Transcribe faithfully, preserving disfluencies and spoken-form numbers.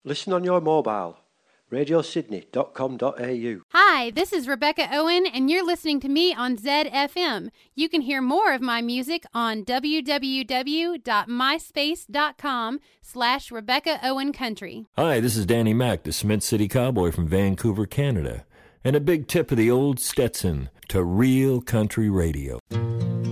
Listen on your mobile. radio sydney dot com dot a u. Hi, this is Rebecca Owen, and you're listening to me on Z F M. You can hear more of my music on www.myspace.com slash Rebecca Owen Country. Hi, this is Danny Mac, the Cement City Cowboy from Vancouver, Canada. And a big tip of the old Stetson to real country radio.